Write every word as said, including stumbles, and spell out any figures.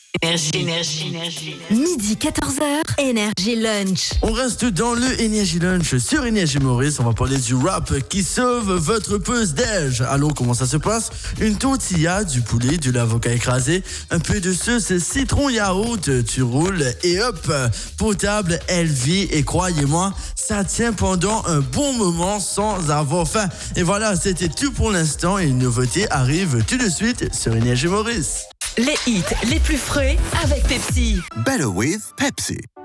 Énergie, énergie, énergie. Midi quatorze heures, Énergie Lunch. On reste dans le Énergie Lunch sur Énergie Maurice. On va parler du rap qui sauve votre pause déj. Alors, comment ça se passe? Une tortilla, du poulet, de l'avocat écrasé, un peu de sauce citron yaourt, tu roules et hop, potable, elle vit et croyez-moi, ça tient pendant un bon moment sans avoir faim. Et voilà, c'était tout pour l'instant et une nouveauté arrive tout de suite sur Énergie Maurice. Les hits les plus frais avec Pepsi. Better with Pepsi.